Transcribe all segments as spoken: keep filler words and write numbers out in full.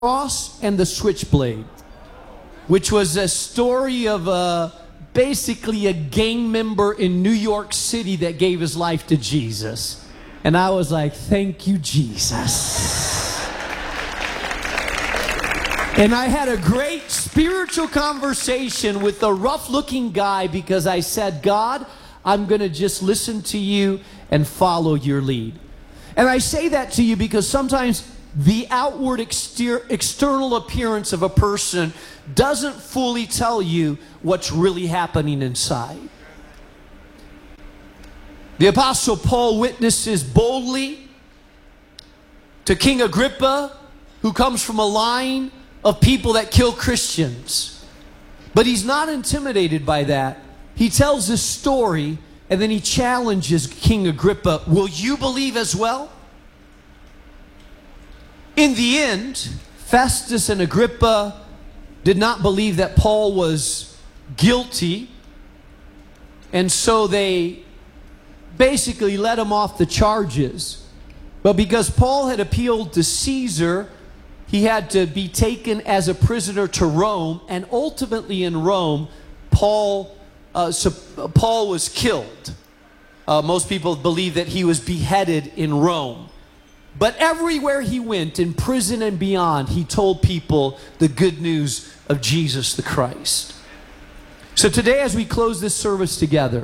Cross and the Switchblade, which was a story of a, basically a gang member in New York City that gave his life to Jesus. And I was like, thank you, Jesus. And I had a great spiritual conversation with a rough-looking guy because I said, God, I'm going to just listen to you and follow your lead. And I say that to you because sometimes the outward exter- external appearance of a person doesn't fully tell you what's really happening inside. The Apostle Paul witnesses boldly to King Agrippa, who comes from a line of people that kill Christians. But he's not intimidated by that. He tells this story, and then he challenges King Agrippa, will you believe as well? In the end, Festus and Agrippa did not believe that Paul was guilty, and so they basically let him off the charges. But because Paul had appealed to Caesar, he had to be taken as a prisoner to Rome, and ultimately in Rome, Paul, uh, so Paul was killed. Uh, most people believe that he was beheaded in Rome. But everywhere he went, in prison and beyond, he told people the good news of Jesus the Christ. So today, as we close this service together,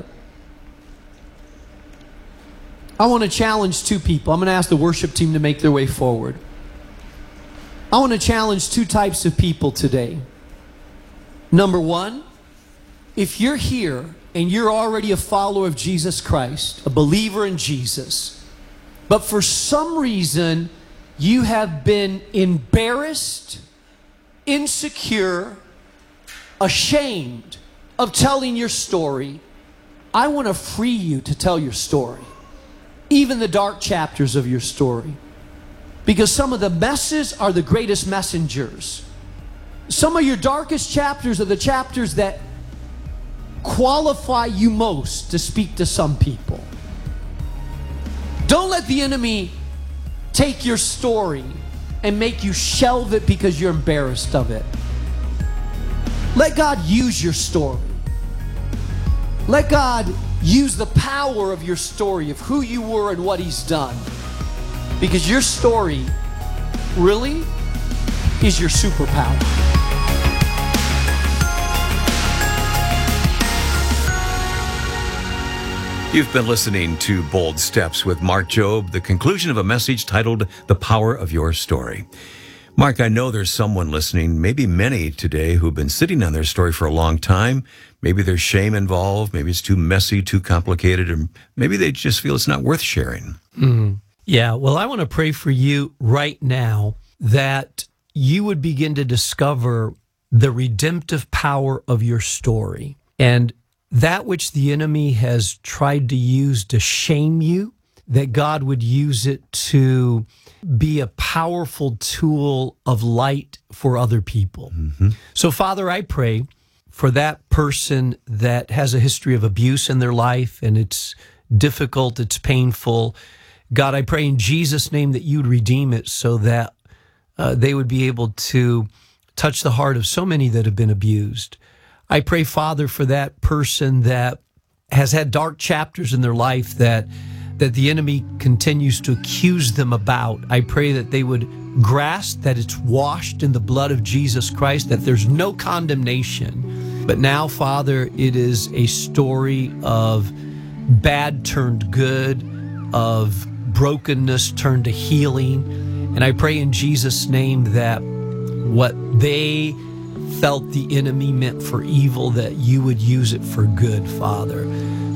I want to challenge two people. I'm going to ask the worship team to make their way forward. I want to challenge two types of people today. Number one, if you're here and you're already a follower of Jesus Christ, a believer in Jesus, but for some reason, you have been embarrassed, insecure, ashamed of telling your story, I want to free you to tell your story. Even the dark chapters of your story. Because some of the messes are the greatest messengers. Some of your darkest chapters are the chapters that qualify you most to speak to some people. Don't let the enemy take your story and make you shelve it because you're embarrassed of it. Let God use your story. Let God use the power of your story, of who you were and what He's done. Because your story really is your superpower. You've been listening to Bold Steps with Mark Jobe, the conclusion of a message titled The Power of Your Story. Mark, I know there's someone listening, maybe many today, who've been sitting on their story for a long time. Maybe there's shame involved, maybe it's too messy, too complicated, or maybe they just feel it's not worth sharing. Mm-hmm. Yeah, well, I want to pray for you right now that you would begin to discover the redemptive power of your story. And that which the enemy has tried to use to shame you, that God would use it to be a powerful tool of light for other people. Mm-hmm. So, Father, I pray for that person that has a history of abuse in their life, and it's difficult, it's painful. God, I pray in Jesus' name that you'd redeem it so that uh, they would be able to touch the heart of so many that have been abused. I pray, Father, for that person that has had dark chapters in their life that that the enemy continues to accuse them about. I pray that they would grasp that it's washed in the blood of Jesus Christ, that there's no condemnation. But now, Father, it is a story of bad turned good, of brokenness turned to healing. And I pray in Jesus' name that what they felt the enemy meant for evil, that you would use it for good, Father.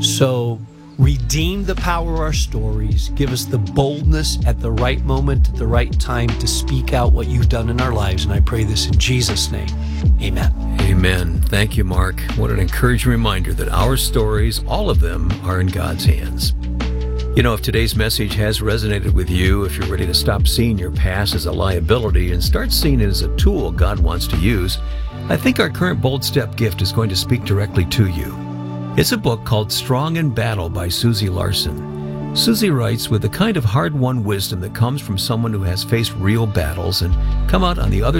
So redeem the power of our stories. Give us the boldness at the right moment, at the right time to speak out what you've done in our lives. And I pray this in Jesus' name. Amen. Amen. Thank you, Mark. What an encouraging reminder that our stories, all of them, are in God's hands. You know, if today's message has resonated with you, if you're ready to stop seeing your past as a liability and start seeing it as a tool God wants to use, I think our current Bold Step gift is going to speak directly to you. It's a book called Strong in Battle by Susie Larson. Susie writes, with the kind of hard-won wisdom that comes from someone who has faced real battles and come out on the other